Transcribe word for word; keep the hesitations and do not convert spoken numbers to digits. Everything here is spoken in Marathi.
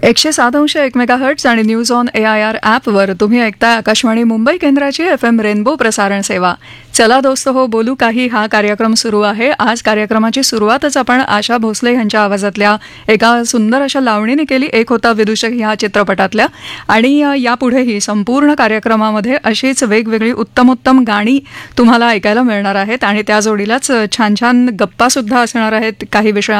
एकशे सात अंश एक मेगाहर्ट्ज आणि news on A I R ॲपवर तुम्ही ऐकताय आकाशवाणी मुंबई केंद्राची एफ एम रेनबो प्रसारण सेवा. चला दोस्त हो बोलू काही हा कार्यक्रम सुरू आहे. आज कार्यक्रमाची सुरुवातच आपण आशा भोसले यांच्या आवाजातल्या एका सुंदर अशा लावणीने केली. एक होता विदूषक ह्या चित्रपटातल्या. आणि यापुढेही संपूर्ण कार्यक्रमामध्ये अशीच वेगवेगळी उत्तमोत्तम गाणी तुम्हाला ऐकायला मिळणार आहेत आणि त्या जोडीलाच छान छान गप्पा सुद्धा असणार आहेत काही विषयांवर.